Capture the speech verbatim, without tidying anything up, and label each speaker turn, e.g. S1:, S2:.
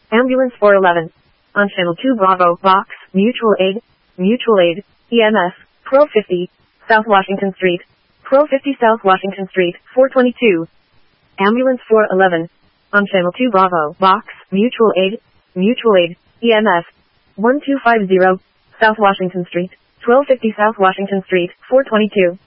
S1: Ambulance four eleven. On Channel two Bravo, Box, Mutual Aid, Mutual Aid, E M S, Pro fifty, South Washington Street, Pro fifty South Washington Street, four twenty-two. Ambulance four eleven. On Channel two Bravo, Box, Mutual Aid, Mutual Aid, E M S, one two five zero, South Washington Street, twelve fifty South Washington Street, four twenty-two.